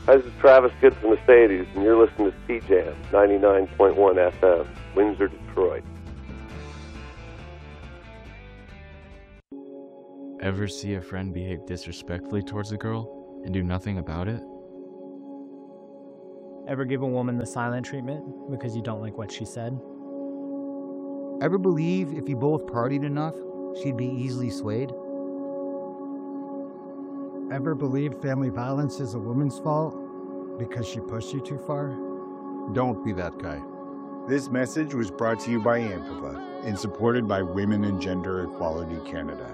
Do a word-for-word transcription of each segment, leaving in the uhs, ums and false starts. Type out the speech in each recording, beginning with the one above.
Hi, this is Travis Gibson Mercedes, and you're listening to C-Jam, ninety-nine point one F M, Windsor, Detroit. Ever see a friend behave disrespectfully towards a girl and do nothing about it? Ever give a woman the silent treatment because you don't like what she said? Ever believe if you both partied enough, she'd be easily swayed? Ever believe family violence is a woman's fault because she pushed you too far? Don't be that guy. This message was brought to you by AMPAVA and supported by Women and Gender Equality Canada.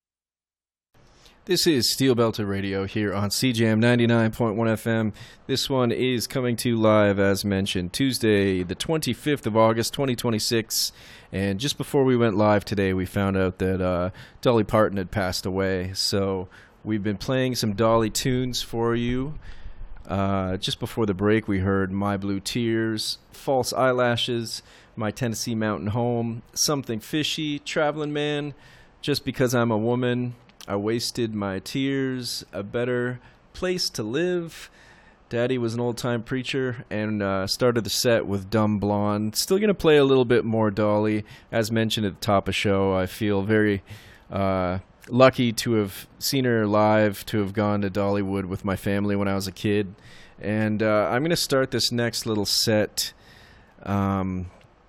This is Steel Belted Radio here on C J M ninety-nine point one F M. This one is coming to you live, as mentioned, Tuesday, the twenty-fifth of August, twenty twenty-six. And just before we went live today, we found out that uh, Dolly Parton had passed away. So we've been playing some Dolly tunes for you. Uh, just before the break, we heard My Blue Tears, False Eyelashes, My Tennessee Mountain Home, Something Fishy, Traveling Man, Just Because I'm a Woman, I Wasted My Tears, A Better Place to Live, Daddy Was an Old-Time Preacher, and uh, started the set with Dumb Blonde. Still going to play a little bit more Dolly. As mentioned at the top of the show, I feel very uh, lucky to have seen her live, to have gone to Dollywood with my family when I was a kid. And uh, I'm going to start this next little set um,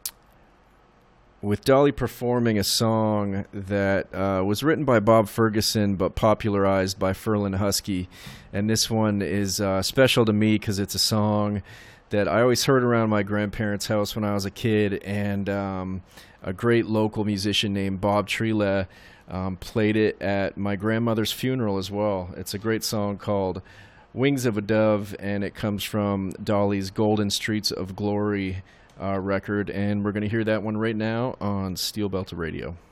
with Dolly performing a song that uh, was written by Bob Ferguson but popularized by Ferlin Husky. And this one is uh, special to me because it's a song that I always heard around my grandparents' house when I was a kid, and um, a great local musician named Bob Trela um, played it at my grandmother's funeral as well. It's a great song called Wings of a Dove, and it comes from Dolly's Golden Streets of Glory Uh, record, and we're going to hear that one right now on Steel Belted Radio.